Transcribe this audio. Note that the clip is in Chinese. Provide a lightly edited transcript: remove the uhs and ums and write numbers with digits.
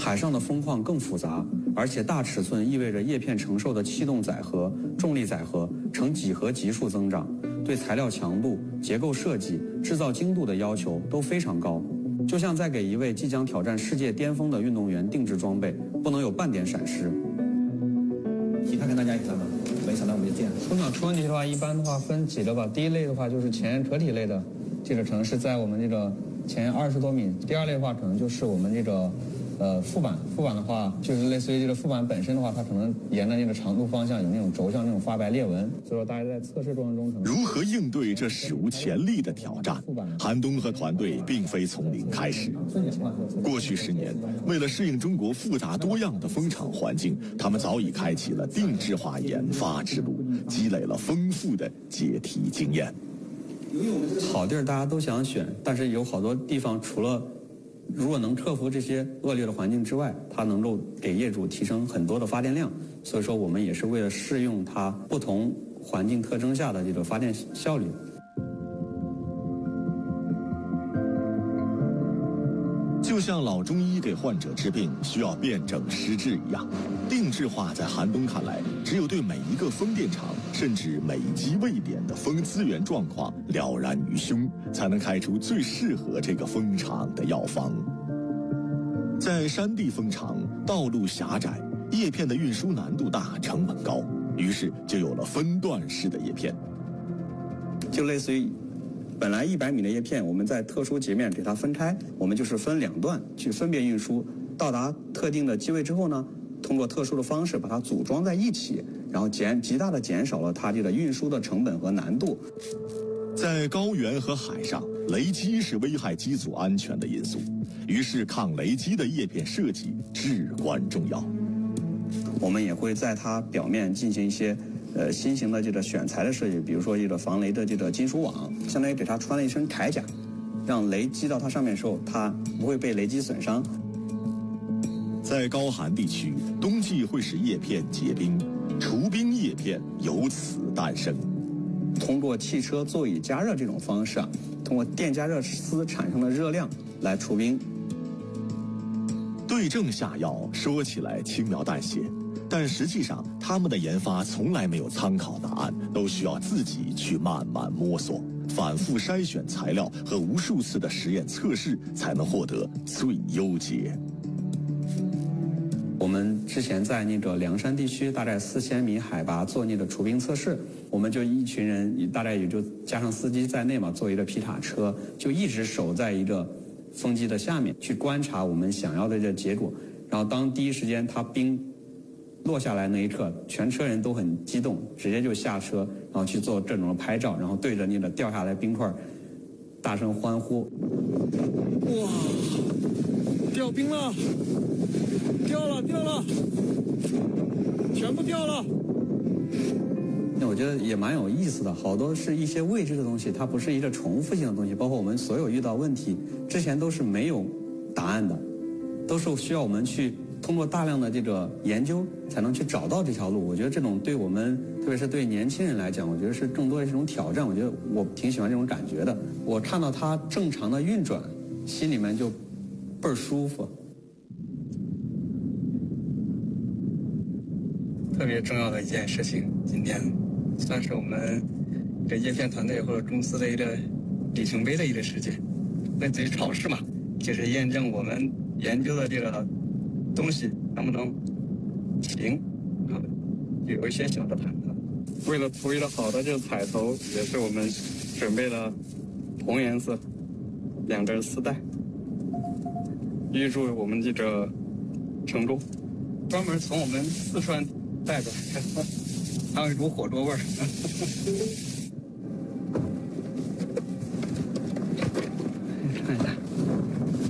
海上的风况更复杂，而且大尺寸意味着叶片承受的气动载荷、重力载荷呈几何级数增长，对材料强度、结构设计、制造精度的要求都非常高。就像在给一位即将挑战世界巅峰的运动员定制装备，不能有半点闪失。 其他跟大家一起来吧，没想到我们就这样。 风场出问题的话，一般的话分几类吧。第一类的话就是前壳体类的，这个可能是在我们这个前20多米。第二类的话，可能就是我们这个副板的话，就是类似于这个副板本身的话，它可能沿着那个长度方向有那种轴向那种发白裂纹，所以说大家在测试过程中可能如何应对这史无前例的挑战？韩东和团队并非从零开始。过去10年，为了适应中国复杂多样的风场环境，他们早已开启了定制化研发之路，积累了丰富的解题经验。 好地儿大家都想选，但是有好多地方除了如果能克服这些恶劣的环境之外，它能够给业主提升很多的发电量。所以说我们也是为了适用它不同环境特征下的这个发电效率。 就像老中医给患者治病需要辨证施治一样，定制化在韩东看来，只有对每一个风电场甚至每一基位点的风资源状况了然于胸，才能开出最适合这个风场的药方。在山地风场，道路狭窄，叶片的运输难度大，成本高，于是就有了分段式的叶片， 就类似于本来100米的叶片，我们在特殊截面给它分开，我们就是分2段去分别运输，到达特定的机位之后呢，通过特殊的方式把它组装在一起，然后极大的减少了它这个运输的成本和难度。 在高原和海上，雷击是危害机组安全的因素，于是抗雷击的叶片设计至关重要。 我们也会在它表面进行一些新型的这个选材的设计，比如说这个防雷的这个金属网，相当于给它穿了一身铠甲，让雷击到它上面的时候，它不会被雷击损伤。 在高寒地区，冬季会使叶片结冰，除冰叶片由此诞生。 通过汽车座椅加热这种方式通过电加热丝产生的热量来除冰。 对症下药说起来轻描淡写，但实际上他们的研发从来没有参考答案，都需要自己去慢慢摸索，反复筛选材料和无数次的实验测试，才能获得最优解。 我们之前在那个凉山地区，大概4000米海拔做那个除冰测试，我们就一群人，大概也就加上司机在内嘛，坐一个皮卡车，就一直守在一个风机的下面去观察我们想要的这个结果。然后当第一时间它冰落下来那一刻，全车人都很激动，直接就下车，然后去做各种的拍照，然后对着那个掉下来冰块大声欢呼。 哇，掉冰了！掉了，全部掉了。 那我觉得也蛮有意思的，好多是一些未知的东西，它不是一个重复性的东西，包括我们所有遇到问题之前都是没有答案的，都是需要我们去通过大量的这个研究才能去找到这条路。我觉得这种对我们特别是对年轻人来讲，我觉得是更多的一种挑战。我觉得我挺喜欢这种感觉的，我看到它正常的运转，心里面就倍儿舒服。 特别重要的一件事情，今天算是我们这叶片团队或者公司的一个里程碑的一个事件。类似于考试嘛，就是验证我们研究的这个东西能不能行啊，有一些小的忐忑。为了图一个好的这个彩头，也是我们准备了红颜色2根丝带，预祝我们这个成功。专门从我们四川带着，还有一股火锅味儿。